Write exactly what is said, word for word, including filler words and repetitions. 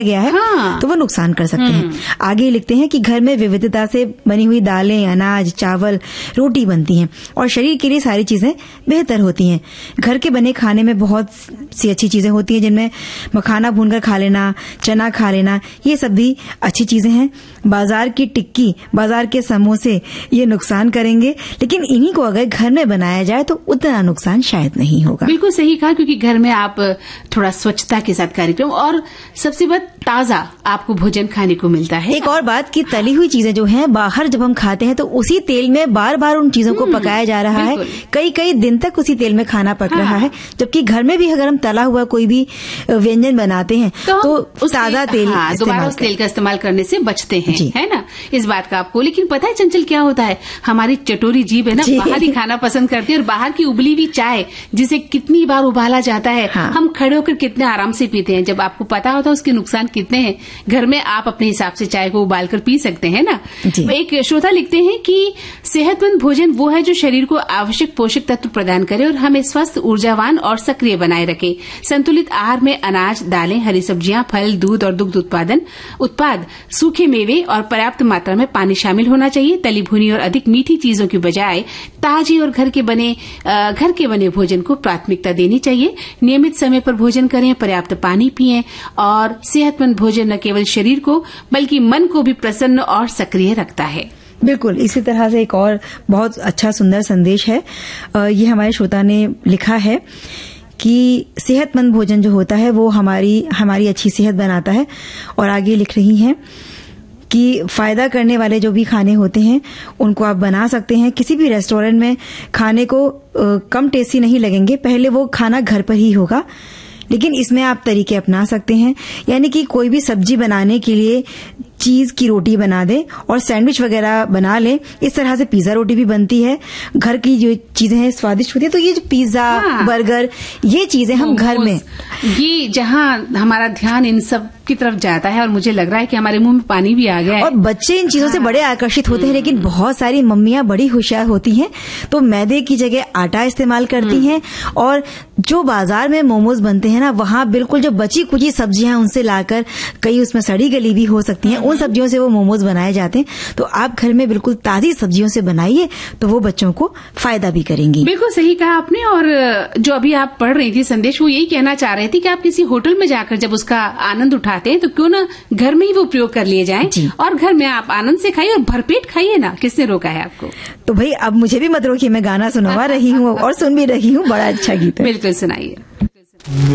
गया है हाँ। तो वो नुकसान कर सकते हैं। आगे लिखते हैं कि घर में विविधता से बनी हुई दालें, अनाज, चावल, रोटी बनती हैं और शरीर के लिए सारी चीजें बेहतर होती हैं। घर के बने खाने में बहुत सी अच्छी चीजें होती हैं, जिनमें मखाना भूनकर खा लेना, चना खा लेना, ये सब भी अच्छी चीजें हैं। बाजार की टिक्की, बाजार के समोसे ये नुकसान करेंगे, लेकिन इन्हीं को अगर घर में बनाया जाए तो उतना नुकसान शायद नहीं होगा। बिल्कुल सही कहा, क्योंकि घर में आप थोड़ा स्वच्छता के साथ कार्यक्रम और सबसे बड़ा ताजा आपको भोजन खाने को मिलता है। एक और बात कि तली हुई चीजें जो हैं बाहर जब हम खाते हैं तो उसी तेल में बार बार उन चीजों को पकाया जा रहा है, कई कई दिन तक उसी तेल में खाना पक हाँ। रहा है। जबकि घर में भी अगर हम तला हुआ कोई भी व्यंजन बनाते हैं तो, तो ताजा तेल हाँ, दोबारा उस तेल का इस्तेमाल करने से बचते हैं, है ना, इस बात का आपको। लेकिन पता है चंचल क्या होता है, हमारी चटोरी जीभ है ना, बाहर ही खाना पसंद करती है और बाहर की उबली हुई चाय जिसे कितनी बार उबाला जाता है हाँ। हम खड़े होकर कितने आराम से पीते हैं, जब आपको पता होता है उसके नुकसान कितने हैं। घर में आप अपने हिसाब से चाय को उबाल कर पी सकते हैं ना। एक श्रोता लिखते हैं कि सेहतमंद भोजन वो है जो शरीर को आवश्यक पोषक तत्व प्रदान करे और हमें स्वस्थ, ऊर्जावान और सक्रिय बनाए रखे। संतुलित आहार में अनाज, दालें, हरी सब्जियां, फल, दूध और दुग्ध उत्पादन उत्पाद, सूखे मेवे और पर्याप्त मात्रा में पानी शामिल होना चाहिए। तली भुनी और अधिक मीठी चीजों की बजाय ताजी और घर के बने घर के बने भोजन को प्राथमिकता देनी चाहिए। नियमित समय पर भोजन करें, पर्याप्त पानी पिएं और सेहतमंद भोजन न केवल शरीर को बल्कि मन को भी प्रसन्न और सक्रिय रखता है। बिल्कुल, इसी तरह से एक और बहुत अच्छा सुंदर संदेश है, ये हमारे श्रोता ने लिखा है कि सेहतमंद भोजन जो होता है वो हमारी हमारी अच्छी सेहत बनाता है। और आगे लिख रही हैं कि फायदा करने वाले जो भी खाने होते हैं उनको आप बना सकते हैं। किसी भी रेस्टोरेंट में खाने को आ, कम टेस्टी नहीं लगेंगे, पहले वो खाना घर पर ही होगा, लेकिन इसमें आप तरीके अपना सकते हैं। यानी कि कोई भी सब्जी बनाने के लिए चीज की रोटी बना दे और सैंडविच वगैरह बना ले, इस तरह से पिज्जा रोटी भी बनती है। घर की जो चीजें हैं स्वादिष्ट होती है, तो ये जो पिज्जा हाँ। बर्गर, ये चीजें हम घर में, ये जहां हमारा ध्यान इन सब की तरफ जाता है और मुझे लग रहा है कि हमारे मुंह में पानी भी आ गया है। और बच्चे इन चीजों हाँ। से बड़े आकर्षित होते हैं, लेकिन बहुत सारी मम्मियां बड़ी होशियार होती हैं, तो मैदे की जगह आटा इस्तेमाल करती हैं। और जो बाजार में मोमोज बनते हैं ना, वहां बिल्कुल जो बची कुची सब्जियां उनसे लाकर, कई उसमें सड़ी गली भी हो सकती हैं, उन सब्जियों से वो मोमोज बनाए जाते हैं। तो आप घर में बिल्कुल ताजी सब्जियों से बनाइए, तो वो बच्चों को फायदा भी करेंगी। बिल्कुल सही कहा आपने। और जो अभी आप पढ़ रही थी संदेश, वो यही कहना चाह रहे थे कि आप किसी होटल में जाकर जब उसका आनंद उठाते हैं तो क्यों ना घर में ही वो प्रयोग कर लिए जाएं और घर में आप आनंद से खाइए और भरपेट खाइए ना। किसने रोका है आपको? तो भाई अब मुझे भी मत रोकिए, मैं गाना सुनवा रही हूँ और सुन भी रही हूँ, बड़ा अच्छा गीत है। बिल्कुल सुनाइए।